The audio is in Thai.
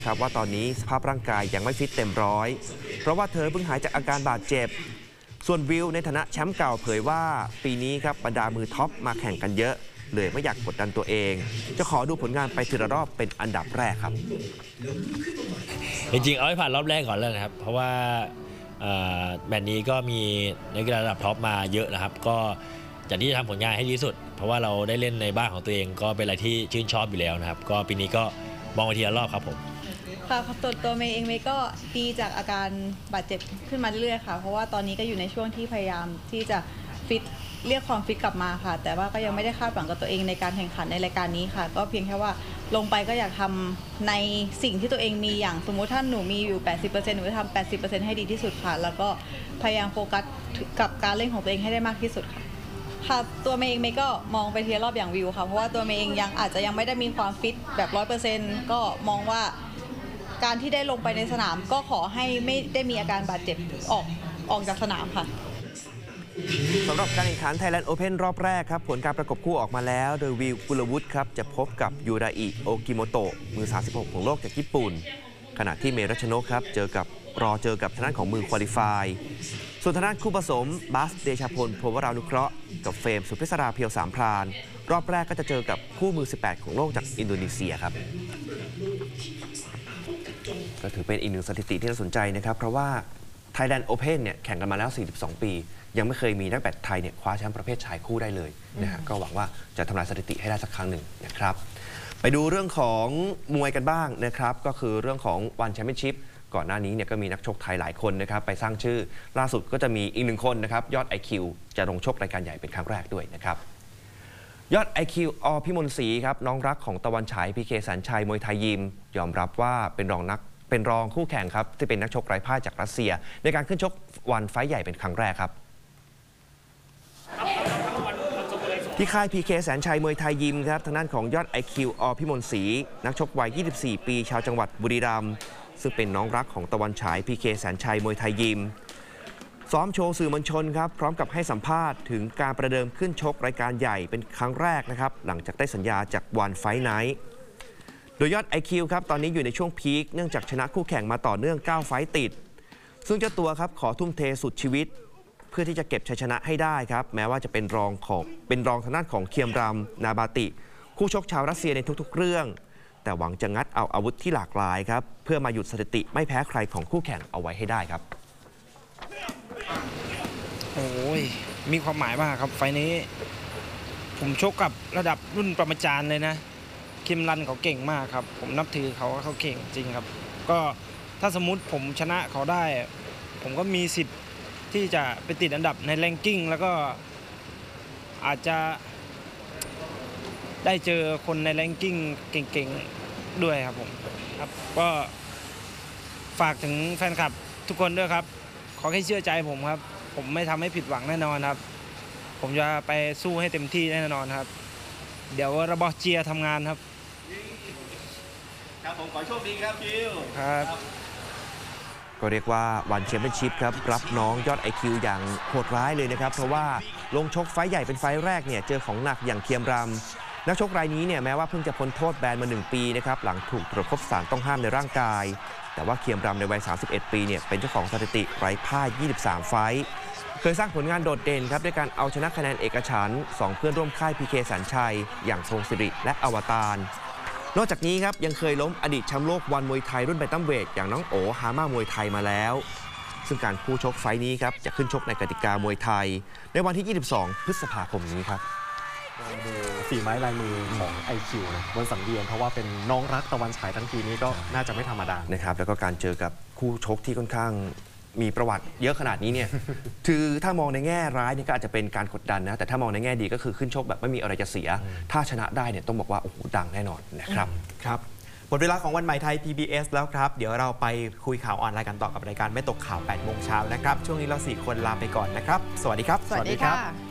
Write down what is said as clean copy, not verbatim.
ครับว่าตอนนี้สภาพร่างกายยังไม่ฟิตเต็มร้อยเพราะว่าเธอเพิ่งหายจากอาการบาดเจ็บส่วนวิวในฐานะแชมป์เก่าเผยว่าปีนี้ครับบรรดามือท็อปมาแข่งกันเยอะเลยไม่อยากกดดันตัวเองจะขอดูผลงานไปทีละรอบเป็นอันดับแรกครับจริงๆเอาให้ผ่านรอบแรกก่อนเลยนะครับเพราะว่าแมตช์นี้ก็มีนักกีฬาระดับท็อปมาเยอะนะครับก็จากที่จะทำผลงานให้ดีที่สุดเพราะว่าเราได้เล่นในบ้านของตัวเองก็เป็นอะไรที่ชื่นชอบอยู่แล้วนะครับก็ปีนี้ก็มองไปทีละรอบครับผมค่ะตัวเมย์เองเมย์ก็ดีจากอาการบาดเจ็บขึ้นมาเรื่อยๆค่ะเพราะว่าตอนนี้ก็อยู่ในช่วงที่พยายามที่จะฟิตเรียกความฟิตกลับมาค่ะแต่ว่าก็ยังไม่ได้คาดหวังกับตัวเองในการแข่งขันในรายการนี้ค่ะก็เพียงแค่ว่าลงไปก็อยากทำในสิ่งที่ตัวเองมีอย่างสมมุติถ้าหนูมีอยู่ 80% หนูจะทำ 80% ให้ดีที่สุดค่ะแล้วก็พยายามโฟกัสกับการเล่นของตัวเองให้ได้มากที่สุดค่ะค่ะตัวเมย์เองเมย์ก็มองไปทีละรอบอย่างวิวค่ะเพราะว่าตัวเมย์เองยังอาจจะยังไม่ได้มีความฟิตแบบ 100% ก็มองว่าการที่ได้ลงไปในสนามก็ขอให้ไม่ได้มีอาการบาดเจ็บออกจากสนามค่ะสำหรับการแข่งขัน Thailand Open รอบแรกครับผลการประกบคู่ออกมาแล้วโดยวิวกุลวุฒิครับจะพบกับยูราอิโอกิโมโตะมือ 36 ของโลกจากญี่ปุ่นขณะที่เมรัชนกครับเจอกับทางด้านของมือควอลิฟายส่วนทางด้านคู่ผสมบัสเดชาพลพรหมวรานุเคราะห์กับเฟรมสุพิศราเพียวสามพรานรอบแรกก็จะเจอกับคู่มือ 18 ของโลกจากอินโดนีเซียครับก็ถือเป็นอีกหนึ่งสถิติที่น่าสนใจนะครับเพราะว่า Thailand Open เนี่ยแข่งกันมาแล้ว 42 ปียังไม่เคยมีนักแบดไทยเนี่ยคว้าแชมป์ประเภทชายคู่ได้เลยนะฮะก็หวังว่าจะทำลายสถิติให้ได้สักครั้งหนึ่งนะครับไปดูเรื่องของมวยกันบ้างนะครับก็คือเรื่องของวันแชมเปี้ยนชิพก่อนหน้านี้เนี่ยก็มีนักชกไทยหลายคนนะครับไปสร้างชื่อล่าสุดก็จะมีอีกหนึ่งคนนะครับยอด IQ จะลงชกรายการใหญ่เป็นครั้งแรกด้วยนะครับยอด IQ อ.พิมลศรีครับน้องรักของตะวันฉายพีเคแสนชัยมวยไทยยิมยอมรับว่าเป็นรองคู่แข่งครับที่เป็นนักชกไร้พ่ายจากรัสเซียในการขึ้นชกวันไฟท์ใหญ่เป็นครั้งแรกครับที่ค่ายพีเคแสนชัยมวยไทยยิมครับทางด้านของยอด IQ อ.พิมลศรีนักชกวัย 24 ปีชาวจังหวัดบุรีรัมย์ซึ่งเป็นน้องรักของตะวันฉายพีเคแสนชัยมวยไทยยิมซ้อมโชว์สื่อมวลชนครับพร้อมกับให้สัมภาษณ์ถึงการประเดิมขึ้นชกรายการใหญ่เป็นครั้งแรกนะครับหลังจากได้สัญญาจากวันไฟท์ไนท์โดยยอด IQ ครับตอนนี้อยู่ในช่วงพีคเนื่องจากชนะคู่แข่งมาต่อเนื่อง9ไฟท์ติดซึ่งเจ้าตัวครับขอทุ่มเทสุดชีวิตเพื่อที่จะเก็บชัยชนะให้ได้ครับแม้ว่าจะเป็นรองทางด้านของเคียมรัมนาบาติคู่ชกชาวรัสเซียในทุกๆเรื่องแต่หวังจะงัดเอาอาวุธที่หลากหลายครับเพื่อมาหยุดสถิติไม่แพ้ใครของคู่แข่งเอาไว้ให้ได้ครับโอ้ยมีความหมายมากครับไฟนี้ผมชกกับระดับรุ่นปรมาจารย์เลยนะคิมรันเขาเก่งมากครับผมนับถือเขาเก่งจริงครับก็ถ้าสมมุติผมชนะเขาได้ผมก็มีสิทธิ์ที่จะไปติดอันดับในแรงกิ้งแล้วก็อาจจะได้เจอคนในแรงกิ้งเก่งๆด้วยครับผมครับก็ฝากถึงแฟนคลับทุกคนด้วยครับขอให้เชื่อใจผมครับผมไม่ทำให้ผิดหวังแน่นอนครับผมจะไปสู้ให้เต็มที่แน่นอนครับเดี๋ยวระบอเจียทำงานครับครับผมขอโชคดีครับคิวครับก็เรียกว่าวันแชมเปี้ยนชิพครับรับน้องยอด IQ อย่างโหดร้ายเลยนะครับเพราะว่าลงชกไฟท์ใหญ่เป็นไฟท์แรกเนี่ยเจอของหนักอย่างเคียมรัมนักชกรายนี้เนี่ยแม้ว่าเพิ่งจะพ้นโทษแบนมา1 ปีนะครับหลังถูกตรวจพบสารต้องห้ามในร่างกายแต่ว่าเคียมรัมในวัย 31 ปีเนี่ยเป็นเจ้าของสถิติไร้พ่าย 23 ไฟท์เคยสร้างผลงานโดดเด่นครับด้วยการเอาชนะคะแนนเอกฉันท์2เพื่อนร่วมค่ายพีเคแสนชัยอย่างธงศิริและอวตารนอกจากนี้ครับยังเคยล้มอดีตแชมป์โลกวันมวยไทยรุ่นไบตัมเวทอย่างน้องโอฮาม่ามวยไทยมาแล้วซึ่งการคู่ชกไฟนี้ครับจะขึ้นชกในกติกามวยไทยในวันที่ 22 พฤษภาคมนี้ครับดูฝีไม้ลายมือของ IQ นะบนสังเวียนเพราะว่าเป็นน้องรักตะวันฉายทั้งทีนี้ก็น่าจะไม่ธรรมดานะครับแล้วก็การเจอกับคู่ชกที่ค่อนข้างมีประวัติเยอะขนาดนี้เนี่ยคือถ้ามองในแง่ร้ายนี่ก็อาจจะเป็นการกดดันนะแต่ถ้ามองในแง่ดีก็คือขึ้นชกแบบไม่มีอะไรจะเสียถ้าชนะได้เนี่ยต้องบอกว่าโอ้โหดังแน่นอนนะครับครับหมดเวลาของวันใหม่ไทย PBS แล้วครับเดี๋ยวเราไปคุยข่าวออนไลน์กันต่อกับรายการไม่ตกข่าว 8 โมงเช้านะครับช่วงนี้เรา4 คนลาไปก่อนนะครับสวัสดีครับสวัสดีค่ะ